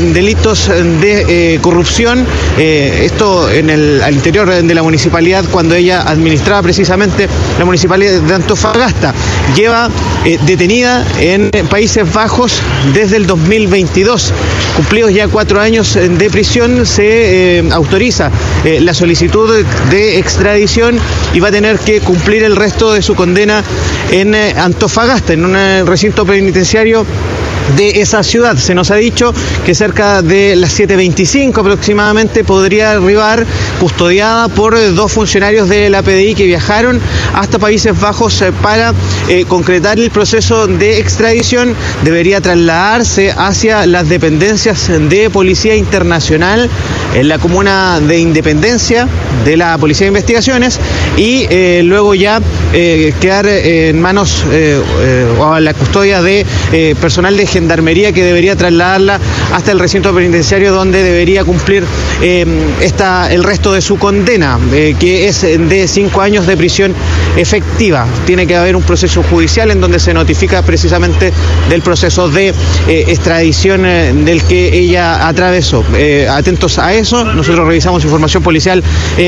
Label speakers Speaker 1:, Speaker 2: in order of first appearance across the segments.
Speaker 1: delitos de corrupción, esto al interior de la municipalidad, cuando ella administraba precisamente la municipalidad de Antofagasta. Lleva detenida en Países Bajos desde el 2022. Cumplidos ya 4 años de prisión, se autoriza la solicitud de extradición y va a tener que cumplir el resto de su condena en Antofagasta, en un recinto penitenciario de esa ciudad. Se nos ha dicho que cerca de las 7:25 aproximadamente podría arribar, custodiada por 2 funcionarios de la PDI que viajaron hasta Países Bajos para concretar el proceso de extradición. Debería trasladarse hacia las dependencias de Policía Internacional en la comuna de Independencia de la Policía de Investigaciones y luego ya quedar en manos o a la custodia de personal de Gendarmería, que debería trasladarla hasta el recinto penitenciario donde debería cumplir el resto de su condena, que es de 5 años de prisión efectiva. Tiene que haber un proceso judicial en donde se notifica precisamente del proceso de extradición del que ella atravesó. Atentos a eso, nosotros revisamos información policial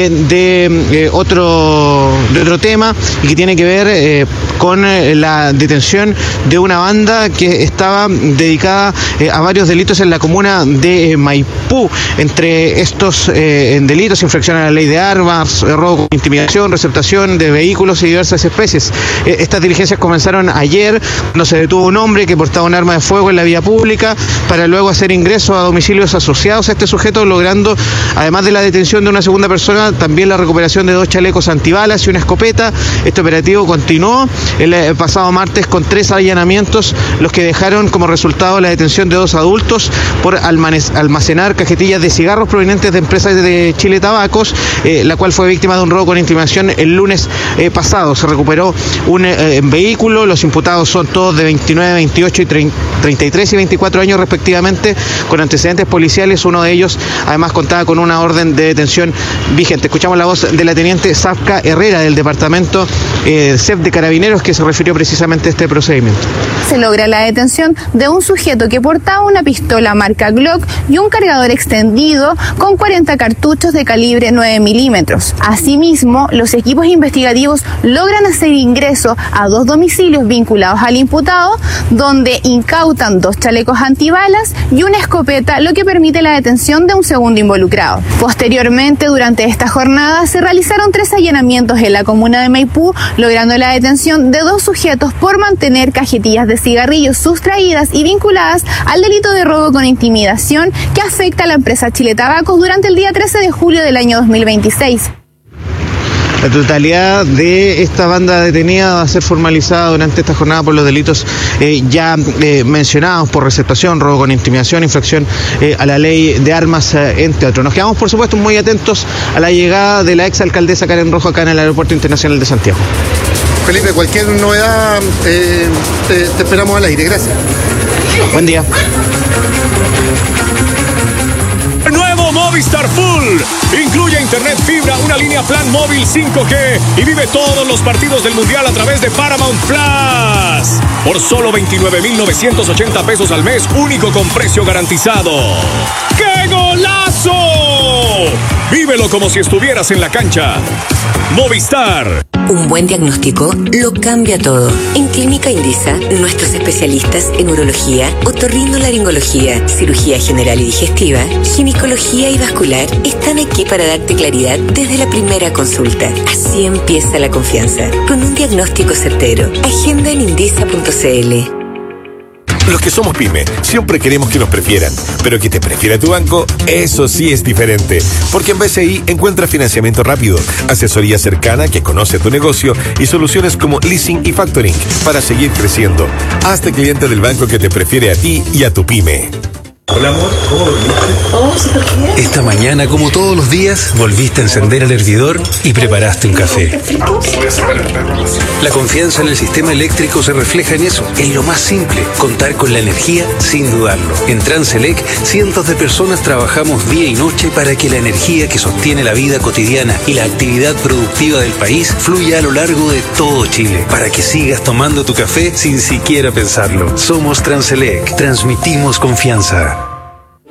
Speaker 1: de otro tema y que tiene que ver con la detención de una banda que estaba dedicada a varios delitos en la comuna de Maipú. Entre estos delitos, infracción a la ley de armas, robo con intimidación, receptación de vehículos y diversas especies. Estas diligencias comenzaron ayer, cuando se detuvo un hombre que portaba un arma de fuego en la vía pública para luego hacer ingreso a domicilios asociados a este sujeto, logrando, además de la detención de una segunda persona, también la recuperación de 2 chalecos antibalas y una escopeta. Este operativo continuó el pasado martes con 3 allanamientos, los que dejaron como resultado la detención de 2 adultos por almacenar cajetillas de cigarros provenientes de empresas de Chile Tabacos, la cual fue víctima de un robo con intimidación el lunes pasado. Se recuperó un vehículo. Los imputados son todos de 29, 28 y 33 y 24 años respectivamente, con antecedentes policiales. Uno de ellos además contaba con una orden de detención vigente. Escuchamos la voz de la teniente Safka Herrera del departamento CEP de Carabineros, que se refirió precisamente a este procedimiento.
Speaker 2: Se logra la detención de un sujeto que portaba una pistola marca Glock y un cargador extendido con 40 cartuchos de calibre 9 milímetros. Asimismo, los equipos investigativos logran hacer ingreso a 2 domicilios vinculados al imputado, donde incautan 2 chalecos antibalas y una escopeta, lo que permite la detención de un segundo involucrado. Posteriormente, durante esta jornada, se realizaron 3 allanamientos en la comuna de Maipú, logrando la detención de 2 sujetos por mantener cajetillas de cigarrillos sustraídas y vinculadas al delito de robo con intimidación que afecta a la empresa Chile Tabacos durante el día 13 de julio del año 2026.
Speaker 1: La totalidad de esta banda detenida va a ser formalizada durante esta jornada por los delitos ya mencionados, por receptación, robo con intimidación, infracción a la ley de armas, entre otros. Nos quedamos, por supuesto, muy atentos a la llegada de la exalcaldesa Karen Rojo acá en el Aeropuerto Internacional de Santiago.
Speaker 3: Felipe, cualquier novedad te esperamos al aire. Gracias.
Speaker 1: Buen día.
Speaker 4: Nuevo Movistar Full. Incluye internet fibra, una línea plan móvil 5G y vive todos los partidos del Mundial a través de Paramount Plus. Por solo 29,980 pesos al mes, único con precio garantizado. ¡Qué golazo! Vívelo como si estuvieras en la cancha. Movistar.
Speaker 5: Un buen diagnóstico lo cambia todo. En Clínica Indisa, nuestros especialistas en urología, otorrinolaringología, cirugía general y digestiva, ginecología y vascular están aquí para darte claridad desde la primera consulta. Así empieza la confianza, con un diagnóstico certero. Agenda en indisa.cl.
Speaker 6: Los que somos pyme siempre queremos que nos prefieran, pero que te prefiera tu banco, eso sí es diferente. Porque en BCI encuentras financiamiento rápido, asesoría cercana que conoce tu negocio y soluciones como leasing y factoring para seguir creciendo. Hazte cliente del banco que te prefiere a ti y a tu pyme.
Speaker 7: Hola amor, ¿cómo dormiste? Oh, súper bien. Esta mañana, como todos los días, volviste a encender el hervidor y preparaste un café. La confianza en el sistema eléctrico se refleja en eso, en lo más simple, contar con la energía sin dudarlo. En Transelec, cientos de personas trabajamos día y noche para que la energía que sostiene la vida cotidiana y la actividad productiva del país fluya a lo largo de todo Chile, para que sigas tomando tu café sin siquiera pensarlo. Somos Transelec, transmitimos confianza.